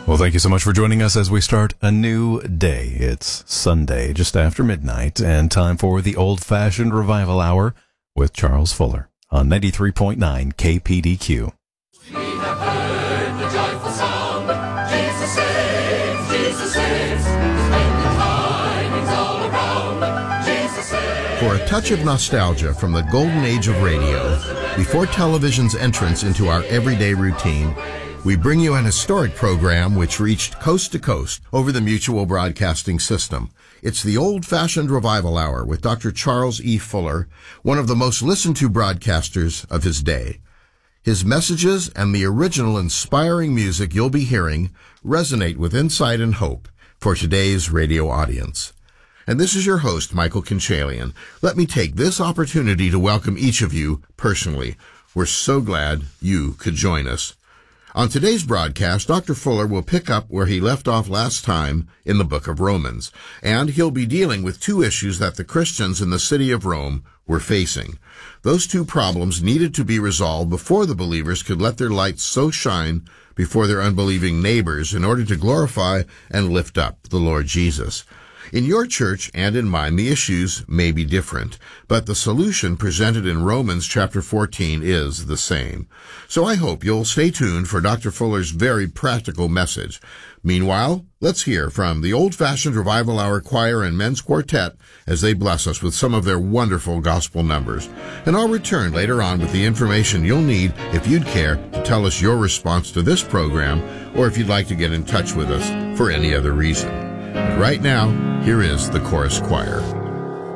Well, thank you so much for joining us as we start a new day. It's Sunday, just after midnight, and time for the Old-Fashioned Revival Hour with Charles Fuller on 93.9 KPDQ. We have heard the joyful song, Jesus saves, Jesus saves, splendid tidings all around, Jesus saves. For a touch of nostalgia from the golden age of radio, before television's entrance into our everyday routine, we bring you an historic program which reached coast to coast over the Mutual Broadcasting System. It's the Old-Fashioned Revival Hour with Dr. Charles E. Fuller, one of the most listened to broadcasters of his day. His messages and the original inspiring music you'll be hearing resonate with insight and hope for today's radio audience. And this is your host, Michael Kinchalian. Let me take this opportunity to welcome each of you personally. We're so glad you could join us. On today's broadcast, Dr. Fuller will pick up where he left off last time in the book of Romans, and he'll be dealing with two issues that the Christians in the city of Rome were facing. Those two problems needed to be resolved before the believers could let their light so shine before their unbelieving neighbors in order to glorify and lift up the Lord Jesus. In your church and in mine, the issues may be different, but the solution presented in Romans chapter 14 is the same. So I hope you'll stay tuned for Dr. Fuller's very practical message. Meanwhile, let's hear from the Old-Fashioned Revival Hour Choir and Men's Quartet as they bless us with some of their wonderful gospel numbers. And I'll return later on with the information you'll need if you'd care to tell us your response to this program, or if you'd like to get in touch with us for any other reason. But right now, here is the chorus choir.